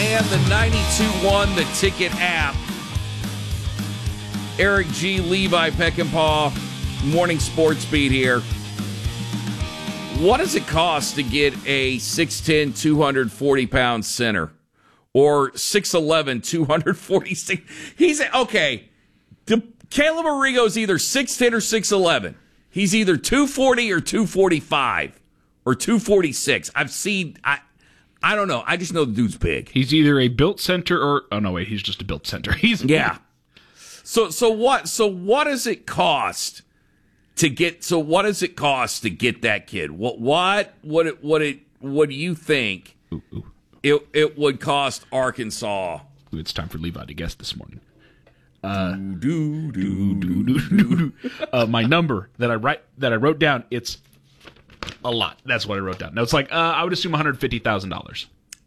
and the 92.1 The Ticket app. Eric G. Levi Peckinpah, Morning Sports Beat here. What does it cost to get a 6'10", 240-pound center? Or 6'11", 246? Okay. Caleb Arrigo's either 6'10" or 6'11". He's either 240 or 245 or 246. I've seen... I don't know. I just know the dude's big. He's either a built center or... Oh, no, wait. He's just a built center. Yeah. So what does it cost to get... So what does it cost to get that kid? What do you think it would cost Arkansas? It's time for Levi to guess this morning. My number that I wrote down, it's a lot. That's what I wrote down. Now it's like I would assume $150,000.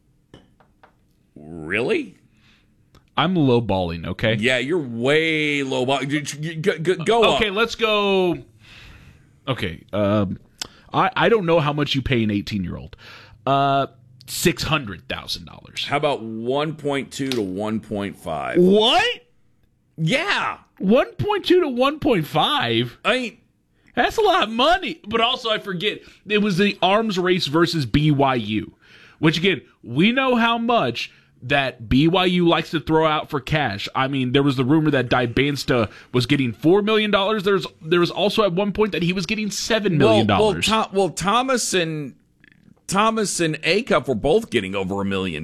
Really? I'm lowballing, okay? Yeah, you're way lowballing. Go okay, up. let's go. Okay, I don't know how much you pay an 18-year-old. $600,000. How about 1.2 to 1.5? What? Yeah. 1.2 to 1.5? I mean, that's a lot of money. But also, I forget, it was the arms race versus BYU, which, again, we know how much that BYU likes to throw out for cash. I mean, there was the rumor that Dybansta was getting $4 million. There was also at one point that he was getting $7 million. Well, Thomas and Acuff were both getting over $1 million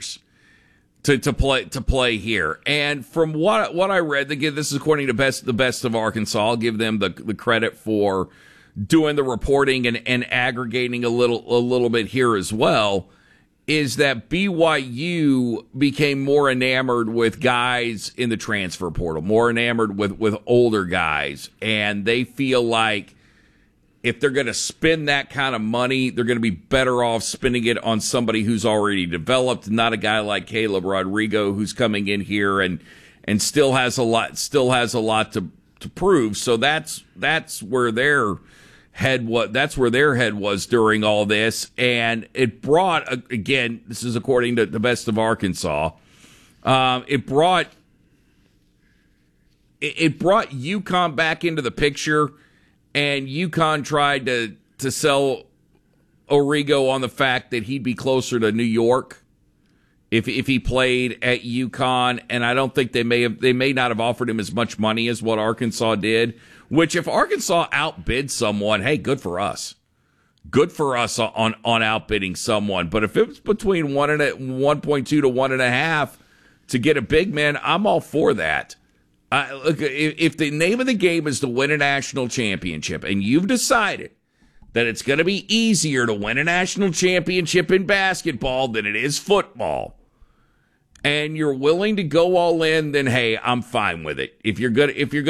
to play here. And from what I read, again, this is according to the best of Arkansas. I'll give them the credit for doing the reporting and aggregating a little bit here as well. Is that BYU became more enamored with guys in the transfer portal, more enamored with older guys, and they feel like if they're going to spend that kind of money, they're going to be better off spending it on somebody who's already developed, not a guy like Caleb Rodrigo who's coming in here and still has a lot to prove. So that's where their head was during all this, and it brought, again, this is according to the best of Arkansas, it brought UConn back into the picture. And UConn tried to sell Arrigo on the fact that he'd be closer to New York if he played at UConn, and I don't think they may not have offered him as much money as what Arkansas did. Which, if Arkansas outbid someone, hey, good for us. Good for us on outbidding someone. But if it was between 1.2 to 1.5 to get a big man, I'm all for that. Look, if the name of the game is to win a national championship, and you've decided that it's going to be easier to win a national championship in basketball than it is football, and you're willing to go all in, then hey, I'm fine with it. If you're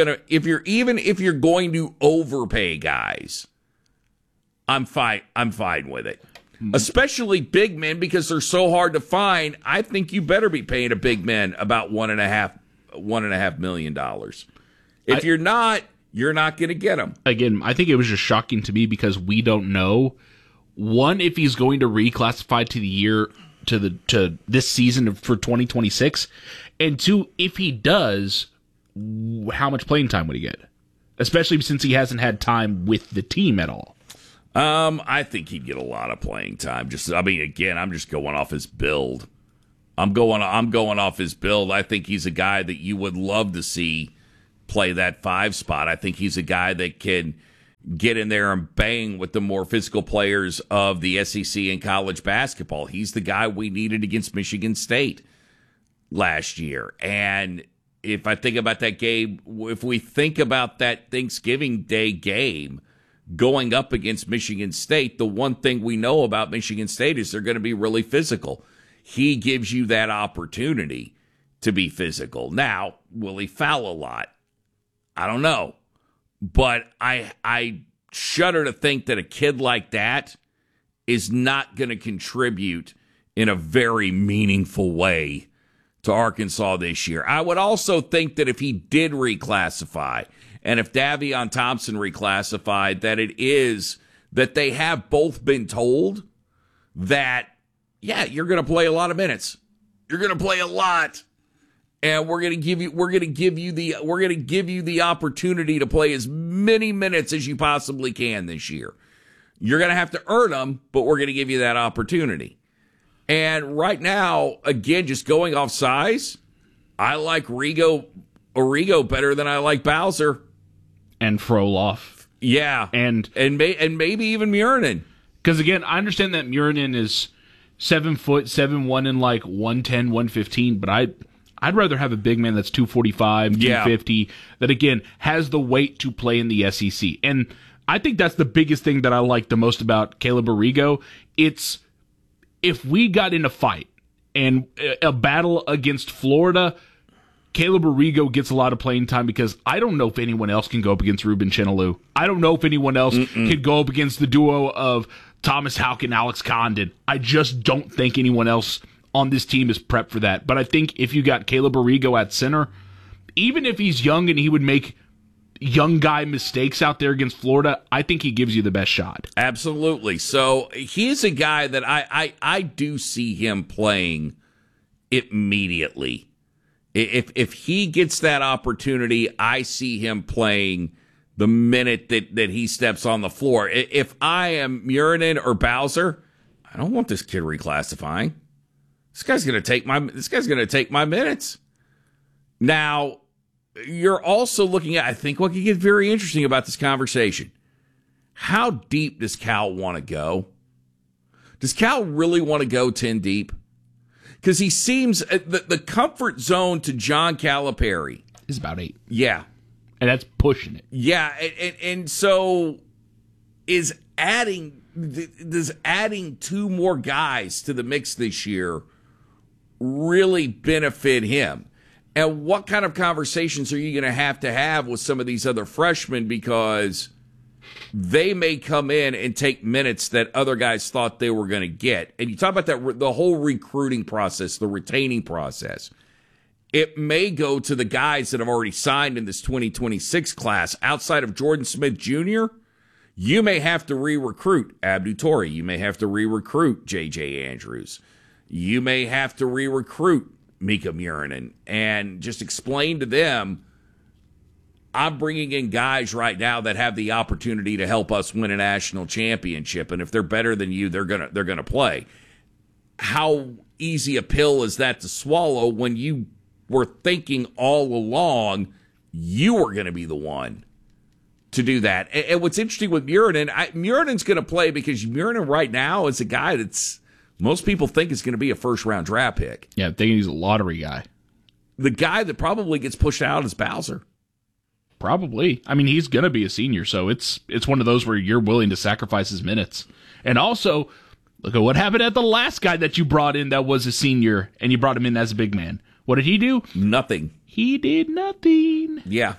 going to overpay guys, I'm fine with it. Especially big men, because they're so hard to find. I think you better be paying a big man about $1.5 million. If you're not going to get him. Again, I think it was just shocking to me because we don't know, one, if he's going to reclassify to the year to this season for 2026, and two, if he does, how much playing time would he get? Especially since he hasn't had time with the team at all. I think he'd get a lot of playing time. I'm just going off his build. I'm going off his build. I think he's a guy that you would love to see play that 5 spot. I think he's a guy that can get in there and bang with the more physical players of the SEC in college basketball. He's the guy we needed against Michigan State last year. And if I think about that game, if we think about that Thanksgiving Day game going up against Michigan State, the one thing we know about Michigan State is they're going to be really physical. He gives you that opportunity to be physical. Now, will he foul a lot? I don't know. But I shudder to think that a kid like that is not going to contribute in a very meaningful way to Arkansas this year. I would also think that if he did reclassify, and if Davion Thompson reclassified, that they have both been told that, yeah, you're going to play a lot of minutes. You're going to play a lot. And we're going to give you the opportunity to play as many minutes as you possibly can this year. You're going to have to earn them, but we're going to give you that opportunity. And right now, again, just going off size, I like Arrigo better than I like Bowser and Frolov. Yeah, and maybe even Murinen. Because again, I understand that Murinen is 7 foot, 7'1" and like 110, 115, but I'd rather have a big man that's 245, 250, that again has the weight to play in the SEC. And I think that's the biggest thing that I like the most about Caleb Arrigo. It's if we got in a fight and a battle against Florida, Caleb Arrigo gets a lot of playing time because I don't know if anyone else can go up against Ruben Chenalou. I don't know if anyone else can go up against the duo of Thomas Houck and Alex Condon. I just don't think anyone else on this team is prepped for that. But I think if you got Caleb Arrigo at center, even if he's young and he would make young guy mistakes out there against Florida, I think he gives you the best shot. Absolutely. So he's a guy that I do see him playing immediately. If he gets that opportunity, I see him playing the minute that he steps on the floor. If I am Murinen or Bowser, I don't want this kid reclassifying. This guy's going to take my minutes. Now, you're also looking at, I think what could get very interesting about this conversation. How deep does Cal want to go? Does Cal really want to go 10 deep? Because he seems, the comfort zone to John Calipari is about 8. Yeah. And that's pushing it. Yeah. And so does adding 2 more guys to the mix this year really benefit him? And what kind of conversations are you going to have with some of these other freshmen, because they may come in and take minutes that other guys thought they were going to get. And you talk about that, the whole recruiting process, the retaining process. It may go to the guys that have already signed in this 2026 class. Outside of Jordan Smith Jr., you may have to re-recruit Abdu Torre. You may have to re-recruit J.J. Andrews. You may have to re-recruit Mika Murinen and just explain to them, I'm bringing in guys right now that have the opportunity to help us win a national championship, and if they're better than you, they're gonna play. How easy a pill is that to swallow when you were thinking all along you were going to be the one to do that? And what's interesting with Murinen, Murinen's going to play because Murinen right now is a guy that's most people think is going to be a first-round draft pick. Yeah, I think he's a lottery guy. The guy that probably gets pushed out is Bowser. Probably. I mean, he's going to be a senior, so it's one of those where you're willing to sacrifice his minutes. And also, look at what happened at the last guy that you brought in that was a senior, and you brought him in as a big man. What did he do? Nothing. He did nothing. Yeah.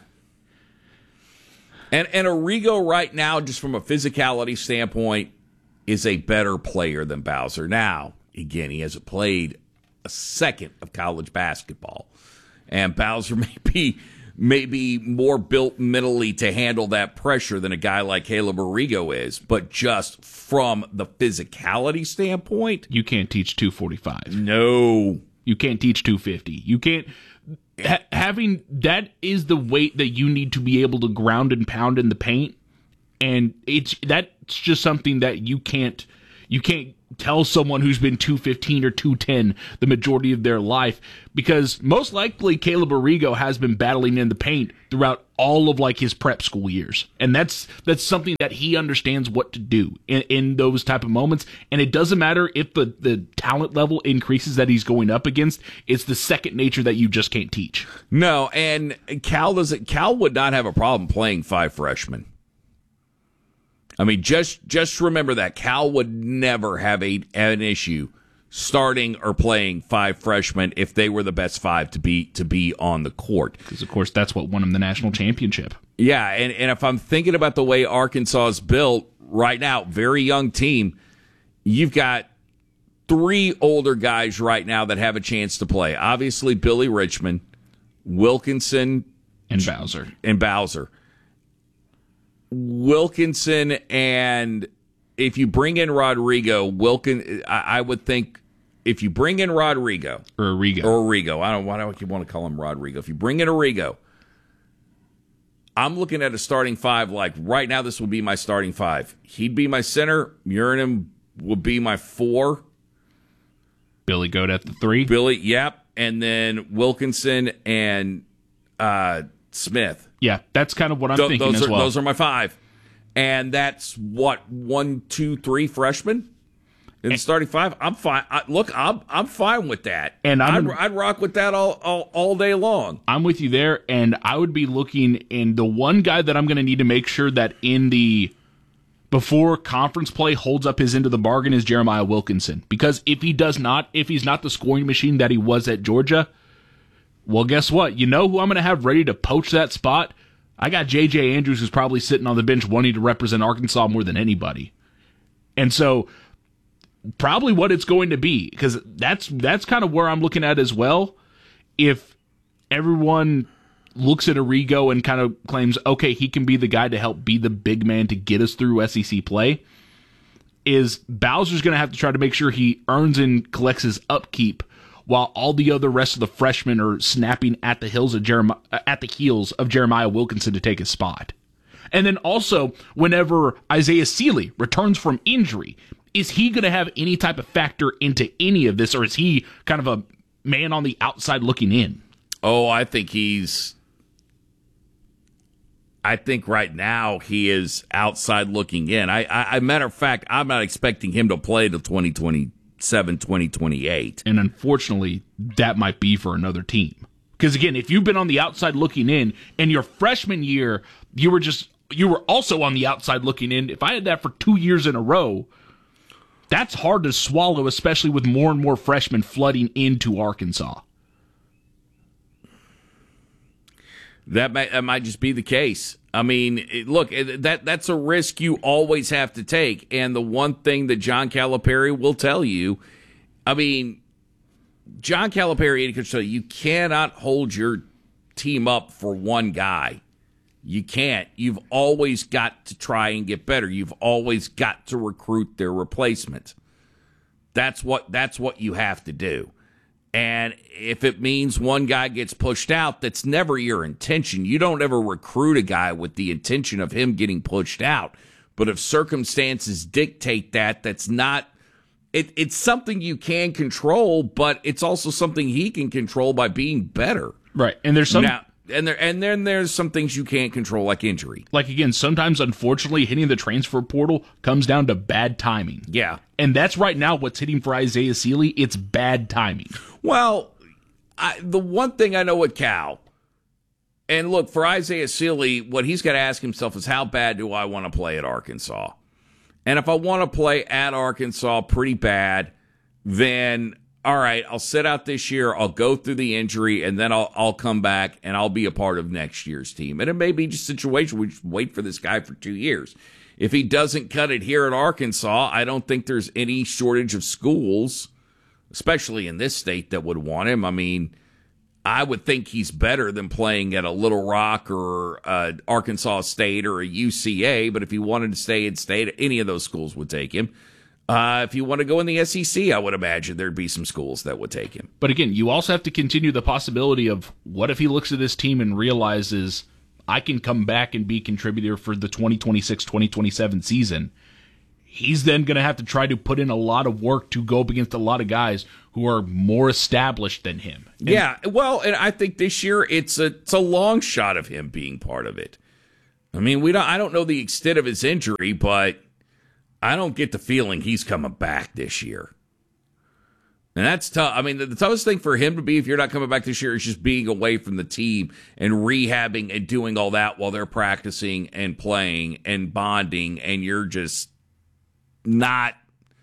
And Arrigo right now, just from a physicality standpoint, is a better player than Bowser. Now, again, he hasn't played a second of college basketball. And Bowser may be more built mentally to handle that pressure than a guy like Caleb Arrigo is. But just from the physicality standpoint, you can't teach 245. No. You can't teach 250. You can't. Having that is the weight that you need to be able to ground and pound in the paint. And that's just something that you can't tell someone who's been 215 or 210 the majority of their life, because most likely Caleb Arrigo has been battling in the paint throughout all of like his prep school years. And that's something that he understands what to do in those type of moments. And it doesn't matter if the talent level increases that he's going up against. It's the second nature that you just can't teach. No, and Cal would not have a problem playing 5 freshmen. I mean, just remember that Cal would never have an issue starting or playing 5 freshmen if they were the best 5 to be on the court. Because, of course, that's what won them the national championship. Yeah, and if I'm thinking about the way Arkansas is built right now, very young team, you've got 3 older guys right now that have a chance to play. Obviously, Billy Richmond, Wilkinson, and Bowser. Wilkinson, and if you bring in Rodrigo, I would think if you bring in Rodrigo or Arrigo, why do I keep want to call him Rodrigo? If you bring in Arrigo, I'm looking at a starting five. Like right now, this would be my starting five. He'd be my center. Urinim would be my 4. Billy Goat at the 3. Billy, yep, and then Wilkinson and Smith. Yeah, that's kind of what I'm thinking as well. Those are my 5, and that's what 1, 2, 3 freshmen in the starting 5. I'm fine. I'm fine with that, and I'd rock with that all day long. I'm with you there, and I would be looking. And the one guy that I'm going to need to make sure that before conference play holds up his end of the bargain is Jeremiah Wilkinson. Because if he's not the scoring machine that he was at Georgia, well, guess what? You know who I'm going to have ready to poach that spot? I got J.J. Andrews, who's probably sitting on the bench wanting to represent Arkansas more than anybody. And so probably what it's going to be, because that's kind of where I'm looking at as well. If everyone looks at Arrigo and kind of claims, okay, he can be the guy to help be the big man to get us through SEC play, is Bowser's going to have to try to make sure he earns and collects his upkeep while all the other rest of the freshmen are snapping at the heels of Jeremiah Wilkinson to take his spot. And then also, whenever Isaiah Sealy returns from injury, is he going to have any type of factor into any of this, or is he kind of a man on the outside looking in? Oh, I think right now he is outside looking in. Matter of fact, I'm not expecting him to play till 2027, 2028. And unfortunately, that might be for another team. Because again, if you've been on the outside looking in, and your freshman year, you were also on the outside looking in. If I had that for 2 years in a row, that's hard to swallow, especially with more and more freshmen flooding into Arkansas. That might just be the case. I mean, look, that's a risk you always have to take. And the one thing that John Calipari will tell you, I mean, John Calipari can tell you cannot hold your team up for one guy. You can't. You've always got to try and get better. You've always got to recruit their replacement. That's what you have to do. And if it means one guy gets pushed out, that's never your intention. You don't ever recruit a guy with the intention of him getting pushed out. But if circumstances dictate that, that's not it's something you can control, but it's also something he can control by being better. Right. And there's some And then there's some things you can't control, like injury. Like, again, sometimes, unfortunately, hitting the transfer portal comes down to bad timing. Yeah. And that's right now what's hitting for Isaiah Sealy. It's bad timing. Well, the one thing I know with Cal, and look, for Isaiah Sealy, what he's got to ask himself is, how bad do I want to play at Arkansas? And if I want to play at Arkansas pretty bad, then all right, I'll sit out this year, I'll go through the injury, and then I'll come back and I'll be a part of next year's team. And it may be just a situation where we just wait for this guy for 2 years. If he doesn't cut it here at Arkansas, I don't think there's any shortage of schools, especially in this state, that would want him. I mean, I would think he's better than playing at a Little Rock or Arkansas State or a UCA, but if he wanted to stay in state, any of those schools would take him. If you want to go in the SEC, I would imagine there'd be some schools that would take him. But again, you also have to continue the possibility of, what if he looks at this team and realizes, I can come back and be a contributor for the 2026-2027 season. He's then going to have to try to put in a lot of work to go up against a lot of guys who are more established than him. Yeah, well, and I think this year it's a long shot of him being part of it. I mean, I don't know the extent of his injury, but I don't get the feeling he's coming back this year. And that's tough. I mean, the toughest thing for him to be, if you're not coming back this year, is just being away from the team and rehabbing and doing all that while they're practicing and playing and bonding, and you're just not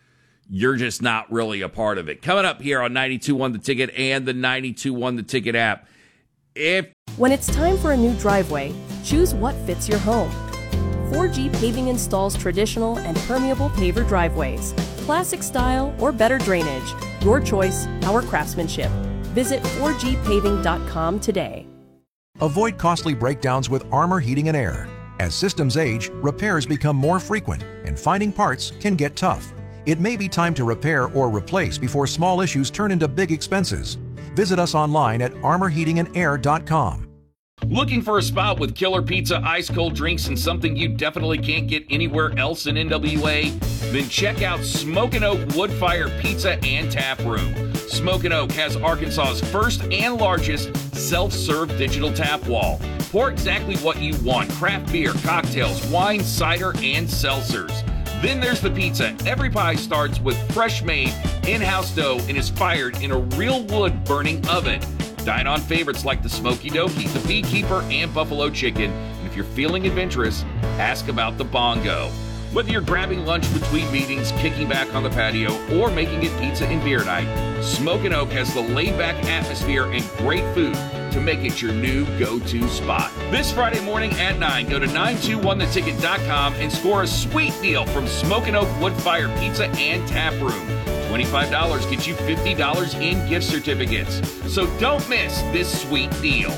really a part of it. Coming up here on 92.1 The Ticket and the 92.1 The Ticket app. When it's time for a new driveway, choose what fits your home. 4G Paving installs traditional and permeable paver driveways, classic style or better drainage. Your choice, our craftsmanship. Visit 4gpaving.com today. Avoid costly breakdowns with Armor Heating and Air. As systems age, repairs become more frequent, and finding parts can get tough. It may be time to repair or replace before small issues turn into big expenses. Visit us online at armorheatingandair.com. Looking for a spot with killer pizza, ice cold drinks, and something you definitely can't get anywhere else in NWA? Then check out Smokin' Oak Woodfire Pizza and Tap Room. Smokin' Oak has Arkansas's first and largest self-serve digital tap wall. Pour exactly what you want: craft beer, cocktails, wine, cider, and seltzers. Then there's the pizza. Every pie starts with fresh-made, in-house dough and is fired in a real wood-burning oven. Dine on favorites like the Smoky Dokie, the Beekeeper, and Buffalo Chicken. And if you're feeling adventurous, ask about the Bongo. Whether you're grabbing lunch between meetings, kicking back on the patio, or making it pizza and beer night, Smokin' Oak has the laid-back atmosphere and great food to make it your new go-to spot. This Friday morning at 9, go to 921theticket.com and score a sweet deal from Smokin' Oak Woodfire Pizza and Tap Room. $25 gets you $50 in gift certificates. So don't miss this sweet deal.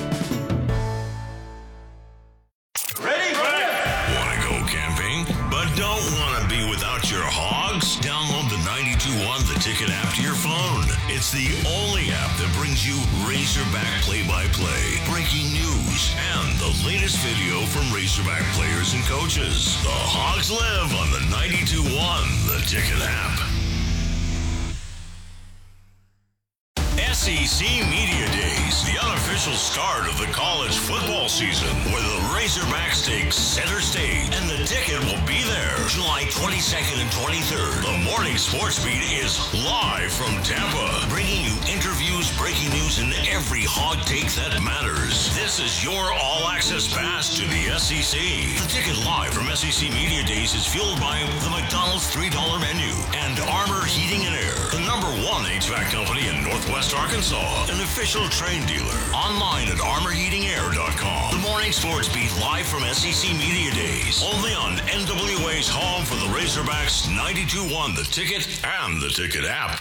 Ready? Want to go camping, but don't want to be without your hogs? Download the 92.1 The Ticket app to your phone. It's the only app that brings you Razorback play-by-play, breaking news, and the latest video from Razorback players and coaches. The Hogs live on the 92.1 The Ticket app. SEC Media Days, the unofficial start of the college football season, where the Razorbacks take center stage, and the Ticket will be there July 22nd and 23rd. The Morning Sports Beat is live from Tampa, bringing you interviews, breaking news, and every hog take that matters. This is your all-access pass to the SEC. The Ticket live from SEC Media Days is fueled by the McDonald's $3 menu and Armor Heating and Air, the #1 HVAC company in Northwest Arkansas, an official Train dealer. Online at armorheatingair.com. The Morning Sports Beat live from SEC Media Days. Only on NWA's home for the Razorbacks, 92.1 The Ticket and the Ticket app.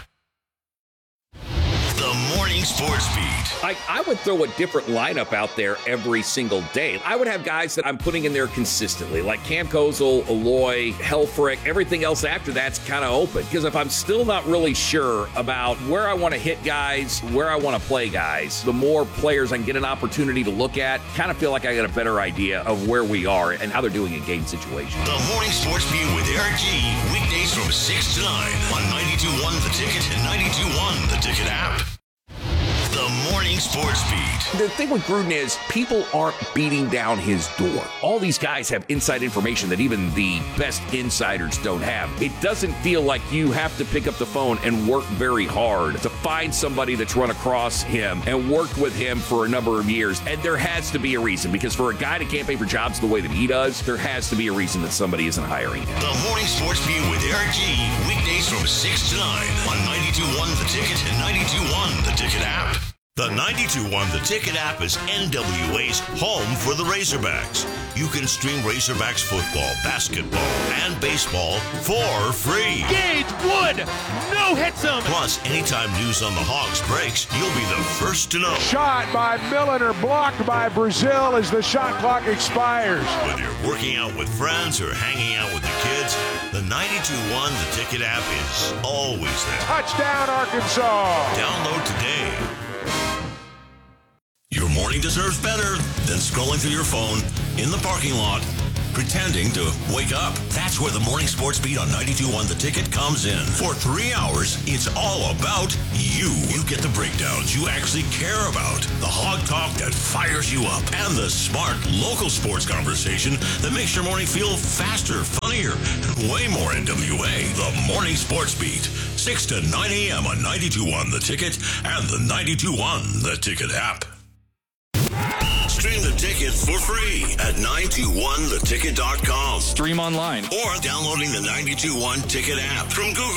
The Morning Sports Beat. I would throw a different lineup out there every single day. I would have guys that I'm putting in there consistently, like Cam Kozel, Aloy, Helfrich. Everything else after that's kind of open. Because if I'm still not really sure about where I want to hit guys, where I want to play guys, the more players I can get an opportunity to look at, kind of feel like I got a better idea of where we are and how they're doing in game situations. The Morning Sports Beat with Eric G. Weekdays from 6 to 9 on 92.1 The Ticket and 92.1 The Ticket app. The Morning Sports Beat. The thing with Gruden is people aren't beating down his door. All these guys have inside information that even the best insiders don't have. It doesn't feel like you have to pick up the phone and work very hard to find somebody that's run across him and worked with him for a number of years. And there has to be a reason, because for a guy to campaign for jobs the way that he does, there has to be a reason that somebody isn't hiring him. The Morning Sports Beat with Eric G. Weekdays from 6 to 9 on 92.1 The Ticket and 92.1 The Ticket app. The 92.1 The Ticket app is NWA's home for the Razorbacks. You can stream Razorbacks football, basketball, and baseball for free. Gage Wood, no hits him. Plus, anytime news on the Hogs breaks, you'll be the first to know. Shot by Milliner, blocked by Brazil as the shot clock expires. Whether you're working out with friends or hanging out with the kids, the 92.1 The Ticket app is always there. Touchdown, Arkansas. Download today. Your morning deserves better than scrolling through your phone in the parking lot, pretending to wake up. That's where the Morning Sports Beat on 92.1 The Ticket comes in. For 3 hours, it's all about you. You get the breakdowns you actually care about, the hog talk that fires you up, and the smart local sports conversation that makes your morning feel faster, funnier, and way more NWA. The Morning Sports Beat, 6 to 9 a.m. on 92.1 The Ticket and the 92.1 The Ticket app. Stream The Ticket for free at 921theticket.com. Stream online. Or downloading the 92.1 Ticket app from Google.